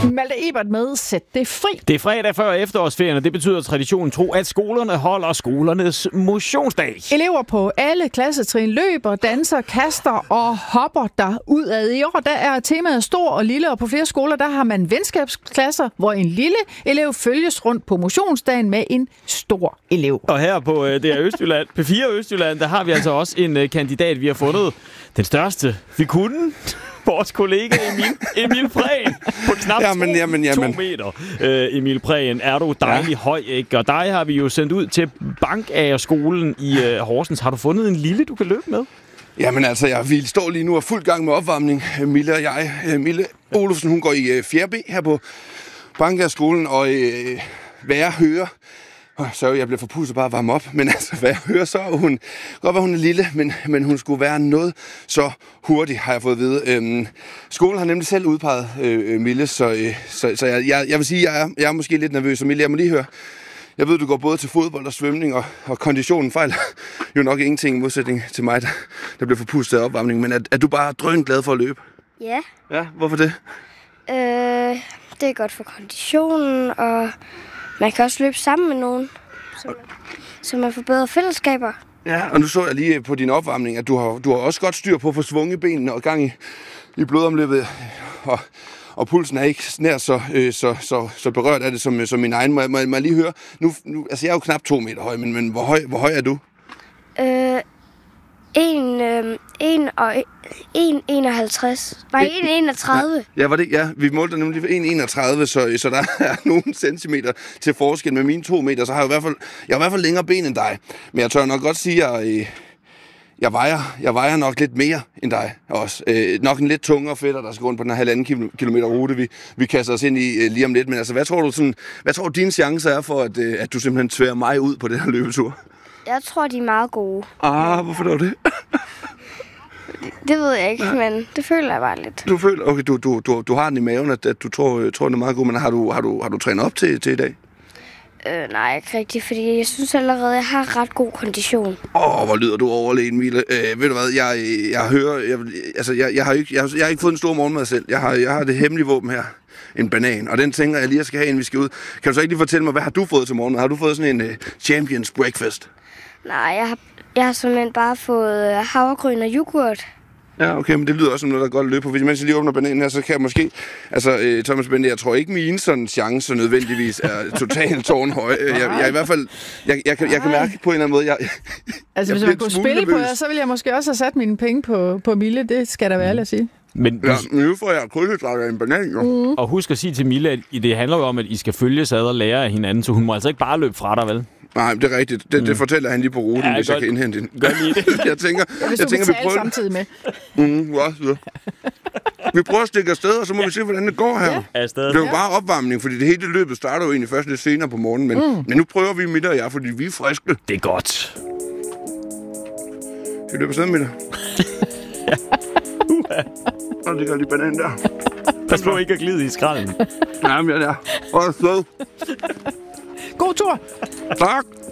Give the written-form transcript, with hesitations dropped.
Malte Ebert med Sæt det fri. Det er fredag før efterårsferien, og det betyder traditionen tro, at skolerne holder skolernes motionsdag. Elever på alle klassetrin løber, danser, kaster og hopper der udad. I år der er temaet stor og lille, og på flere skoler der har man venskabsklasser, hvor en lille elev følges rundt på motionsdagen med en stor elev. Og her på Østjylland, P4 Østjylland, der har vi altså også en kandidat, vi har fundet den største. Vi kunne vores kollega Emil Prehn på knap 2 meter. Emil Prehn, er du dejlig høj, ikke? Og dig har vi jo sendt ud til Bankagerskolen i Horsens. Har du fundet en lille, du kan løbe med? Jamen altså, vi står lige nu og fuld gang med opvarmning. Mille og jeg. Mille Olufsen, hun går i 4B her på Bankagerskolen, og hvad jeg hører... Så jeg bliver forpustet bare at varme op, men altså, hvad jeg hører, så er hun... Godt være, hun er lille, men hun skulle være noget så hurtigt, har jeg fået at vide. Skolen har nemlig selv udpeget Mille, så jeg vil sige, jeg er måske lidt nervøs. Og Mille, jeg må lige høre... Jeg ved, du går både til fodbold og svømning, og konditionen fejler jo nok ingenting i modsætning til mig, der bliver forpustet af opvarmning. Men er du bare drøn glad for at løbe? Ja. Ja, hvorfor det? Det er godt for konditionen, og man kan også løbe sammen med nogen, så man får bedre fællesskaber. Ja, og nu så jeg lige på din opvarmning, at du har også godt styr på at få svunget benene og gang i blodomløbet, og pulsen er ikke nær så berørt af det som min egen. Må jeg lige høre? Nu, altså jeg er jo knap 2 meter høj, men hvor høj er du? 1,51. Nej, 1,31. Ja, var det? Ja, vi målte nemlig 1,31, så der er nogle centimeter til forskel. Med mine 2 meter, så har jeg i hvert fald længere ben end dig. Men jeg tør nok godt sige, at jeg vejer nok lidt mere end dig også. Nok en lidt tungere fætter, der skal gå rundt på den her 1,5 kilometer rute, vi kaster os ind i lige om lidt. Men altså, hvad tror du dine chancer er for, at du simpelthen tværer mig ud på den her løbetur? Jeg tror, de er meget gode. Hvorfor er det? Det ved jeg ikke, men det føler jeg bare lidt. Du føler, okay, du har den i maven, at du tror, den er meget god, men har du trænet op til i dag? Nej, ikke rigtigt, fordi jeg synes allerede, at jeg har ret god kondition. Hvor lyder du overlegen, Mille. Ved du hvad, jeg hører... Jeg har ikke fået en stor morgenmad selv. Jeg har det hemmelige våben her. En banan, og den tænker jeg lige, at skal have, inden vi skal ud. Kan du så ikke lige fortælle mig, hvad har du fået til morgenmad? Har du fået sådan en Champions Breakfast? Nej, jeg har simpelthen bare fået havregryn og yoghurt. Ja, okay, men det lyder også som noget, der er godt at løbe på. Hvis jeg lige åbner bananen her, så kan jeg måske... Altså, Thomas Bende, jeg tror ikke, mine sådan chancer nødvendigvis er totalt tårnhøje. Jeg i hvert fald... Jeg kan mærke på en eller anden måde... Altså, hvis man kunne spille på jer, så ville jeg måske også have sat mine penge på Mille. Det skal der være ærligt at sige. Men nu får jeg kulhydrater af en banan, jo. Og husk at sige til Mille, at det handler jo om, at I skal følges ad og lære af hinanden, så hun må altså ikke bare løbe fra dig, vel? Nej, det er rigtigt. Det fortæller han lige på ruten, hvis jeg kan indhente den. Gør lige det. jeg tænker, vi prøver samtidig med. Vi prøver at stikke afsted, og så må vi se, hvordan det går her. Ja. Det er jo bare opvarmning, fordi det hele løbet starter jo egentlig først lidt senere på morgenen. Men nu prøver vi Mille og jeg, fordi vi er friske. Det er godt. Skal vi løbe afsted, Mille? Ja. Og ligger lige bananen der. Pas på ikke at glide i skralden. Nej, men jeg er der. Og afsted. God tur. Tak.